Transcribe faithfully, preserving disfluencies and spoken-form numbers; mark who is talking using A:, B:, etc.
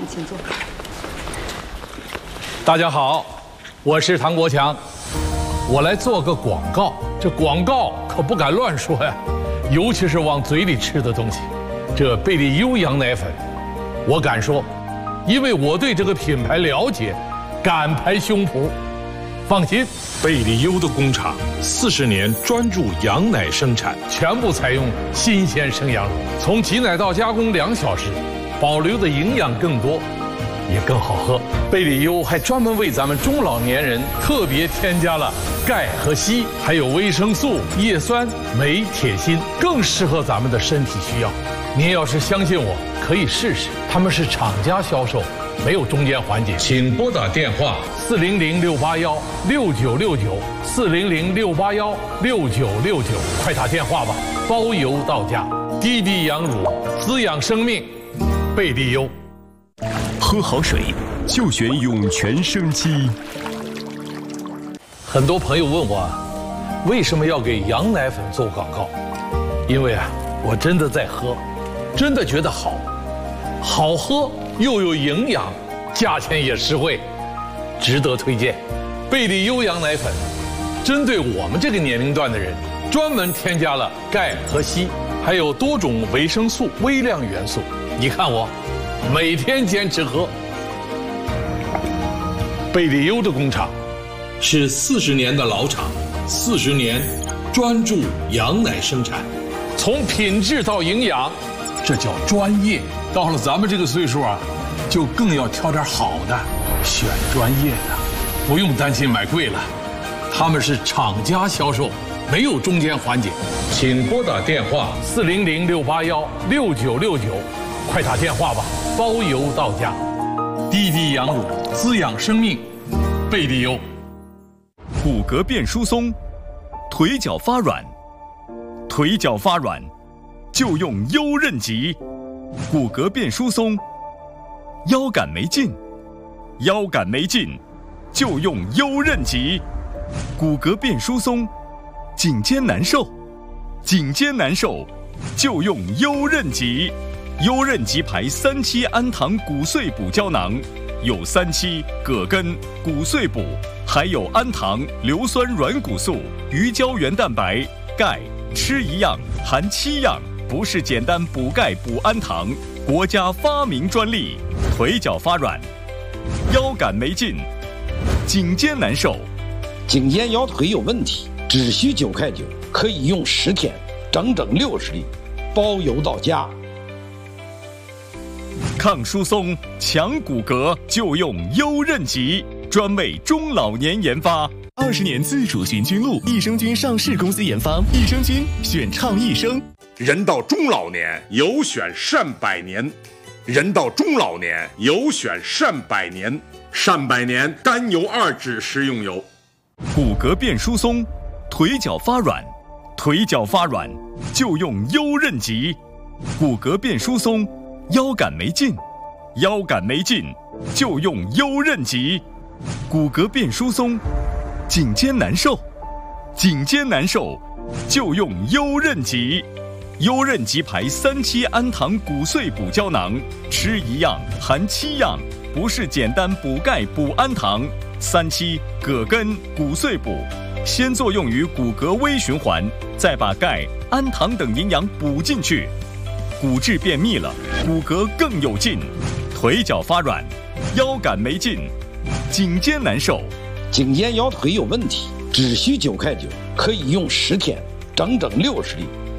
A: 请坐。
B: 大家好，我是唐国强，我来做个广告。这广告可不敢乱说呀，尤其是往嘴里吃的东西。这贝利优羊奶粉，我敢说，因为我对这个品牌了解，敢拍胸脯。放心，
C: 贝利优的工厂四十年专注羊奶生产，
B: 全部采用新鲜生羊乳，从挤奶到加工两小时，保留的营养更多，也更好喝。贝利优还专门为咱们中老年人特别添加了钙和硒，还有维生素、叶酸、镁、铁、锌，更适合咱们的身体需要。您要是相信我，可以试试。他们是厂家销售，没有中间环节。请拨打电话四零零六八幺六九六九四零零六八幺六九六九，快打电话吧，包邮到家。滴滴羊乳，滋养生命，贝利优。
D: 喝好水就选涌泉生机。
B: 很多朋友问我，为什么要给羊奶粉做广告？因为啊，我真的在喝，真的觉得好，好喝又有营养，价钱也实惠，值得推荐。贝利优羊奶粉针对我们这个年龄段的人，专门添加了钙和硒，还有多种维生素、微量元素。你看我每天坚持喝。贝利优的工厂是四十年的老厂，四十年专注羊奶生产，从品质到营养，这叫专业。到了咱们这个岁数啊，就更要挑点好的，选专业的，不用担心买贵了。他们是厂家销售，没有中间环节。请拨打电话四零零六八幺六九六九，快打电话吧，包邮到家。滴滴羊乳，滋养生命，贝利优。
D: 骨骼变疏松，腿脚发软，腿脚发软就用优韧极。骨骼变疏松，腰杆没劲，腰杆没劲就用优韧极。骨骼变疏松，颈肩难受，颈肩难受就用优韧极。优韧极牌三七氨糖骨碎补胶囊，有三七、葛根、骨碎补，还有氨糖、硫酸软骨素、鱼胶原蛋白、钙，吃一样含七样，不是简单补钙补氨糖，国家发明专利。腿脚发软，腰杆没劲，颈肩难受，
E: 颈肩腰腿有问题，只需九块九，可以用十天，整整六十粒，包邮到家。
D: 抗疏松、强骨骼就用优韧极，专为中老年研发。
F: 二十年自主寻菌露，益生菌上市公司研发，益生菌选倡益生。
G: 人到中老年有选善百年，人到中老年有选善百年，善百年甘油二酯食用油。
D: 骨骼变疏松，腿脚发软，腿脚发软就用优韧极。骨骼变疏松，腰杆没劲，腰杆没劲就用优韧极。骨骼变疏松，颈肩难受，颈肩难受就用优韧极。优韧极牌三七氨糖骨碎补胶囊，吃一样含七样，不是简单补钙补氨糖。三七、葛根、骨碎补，先作用于骨骼微循环，再把钙、氨糖等营养补进去，骨质变密了，骨骼更有劲。腿脚发软，腰杆没劲，颈肩难受，
E: 颈肩腰腿有问题，只需九块九，可以用十天，整整六十粒。